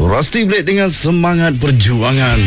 Rusty Blade dengan semangat perjuangan.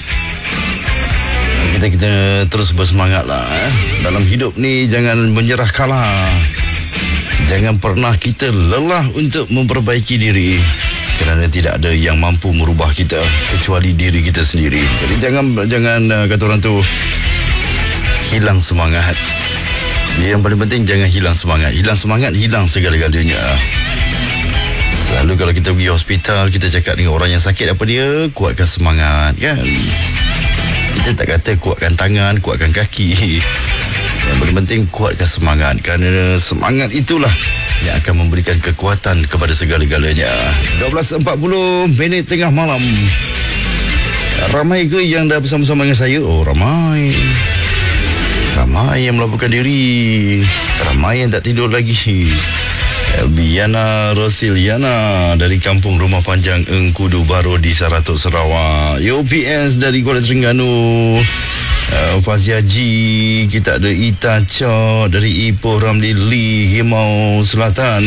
Kita terus bersemangat lah dalam hidup ni. Jangan menyerah kalah. Jangan pernah kita lelah untuk memperbaiki diri, kerana tidak ada yang mampu merubah kita kecuali diri kita sendiri. Jadi jangan kata orang tu hilang semangat. Yang paling penting jangan hilang semangat. Hilang semangat, hilang segala-galanya. Selalu kalau kita pergi hospital, kita cakap dengan orang yang sakit apa dia, kuatkan semangat, kan? Kita tak kata kuatkan tangan, kuatkan kaki. Yang paling penting kuatkan semangat, kerana semangat itulah yang akan memberikan kekuatan kepada segala-galanya. 12.40 minit tengah malam. Ramai ke yang dah bersama-sama dengan saya? Oh, ramai. Ramai yang melaporkan diri. Ramai yang tak tidur lagi. Biana Rosiliana dari Kampung Rumah Panjang Engkudu Baru di Saratok, Sarawak. UPS dari Kuala Terengganu. Fazia G. Kita ada Ita Chok dari Ipoh Ramli Lee, Himau Selatan.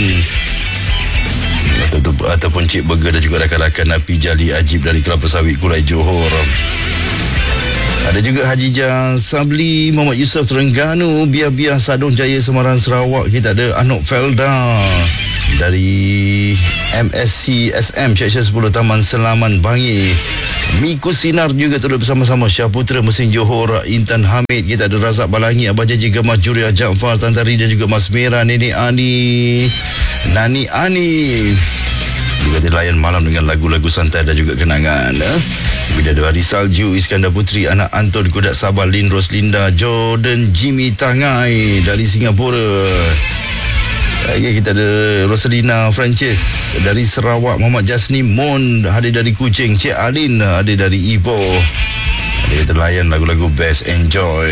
Ataupun Cik Burger dan juga rakan-rakan Napi Jali Ajib dari Kelapa Sawit Kulai Johor. Ada juga Hajijah Sabli, Muhammad Yusof Terengganu, Biar-Biar Sadong Jaya Semarang Sarawak. Kita ada Anok Felda dari MSC SM Syekh 10 Taman Selaman Bangi. Miku Sinar juga turut bersama-sama. Syah Putra Mesin Johor, Intan Hamid. Kita ada Razak Balangi, Abah Jaji Gemas Juria Jaafar Tantari dan juga Mas Mera, Nenek Ani, Nani Ani. Juga dilayan malam dengan lagu-lagu santai dan juga kenangan. Bidadari Salju, Iskandar Putri, Anak Anton Kudat Sabah, Lin Roslinda, Jordan Jimmy Tangai dari Singapura. Kita ada Rosalina Francis dari Sarawak, Muhammad Jasni Mon hadir dari Kuching, Cik Alin hadir dari Ipoh. Kita layan lagu-lagu Best Enjoy.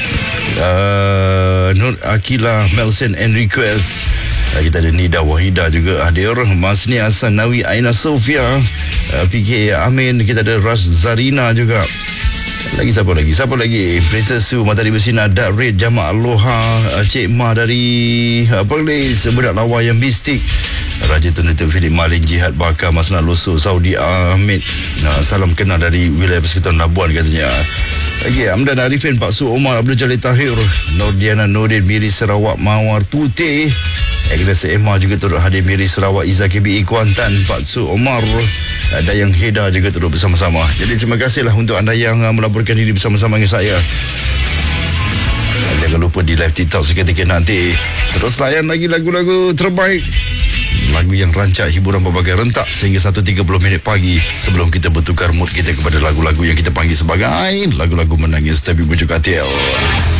Nur Akila, Melson and Request. Kita ada Nida Wahida juga hadir, Masni Hasan Nawi, Aina Sofia, PK Amin. Kita ada Ras Zarina juga. Siapa lagi? Princess Su, Matahari Bersinar, Dark Red, Jamaah Aloha, Cik Ma dari Perlis, Budak Lawa yang Mistik, Raja Tunutup Philip Malin, Jihad Bakar, Masnad Loso, Saudi Ahmed. Salam kenal dari wilayah Persekutuan Labuan katanya. Lagi Amdan Arifin, Pak Su Omar, Abdul Jalil Tahir, Nordiana Nordin, Miri Sarawak, Mawar Putih. Agnes Emma juga turut hadir, Miri Sarawak, Izzah KBI Kuantan, Pak Su Omar, Dayang Heda juga turut bersama-sama. Jadi terima kasihlah untuk anda yang melaporkan diri bersama-sama dengan saya. Jangan lupa di live TikTok seketika nanti. Terus layan lagi lagu-lagu terbaik, lagu yang rancak hiburan berbagai rentak sehingga 1.30 minit pagi, sebelum kita bertukar mood kita kepada lagu-lagu yang kita panggil sebagai lagu-lagu menangis tapi bujuk katil.